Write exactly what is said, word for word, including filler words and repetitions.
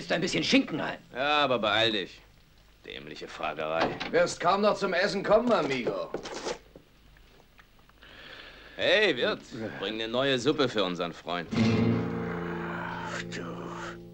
gibst du ein bisschen Schinken ein. Ja, aber beeil dich. Dämliche Fragerei. Wirst kaum noch zum Essen kommen, amigo. Hey, Wirt, bring eine neue Suppe für unseren Freund. Ach du.